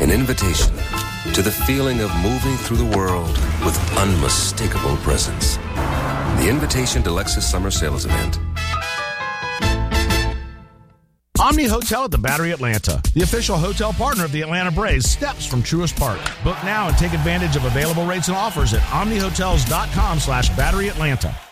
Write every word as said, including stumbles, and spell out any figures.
An invitation to the feeling of moving through the world with unmistakable presence. The invitation to Lexus Summer Sales Event. Omni Hotel at the Battery Atlanta, the official hotel partner of the Atlanta Braves, steps from Truist Park. Book now and take advantage of available rates and offers at omnihotels.com slash Battery Atlanta.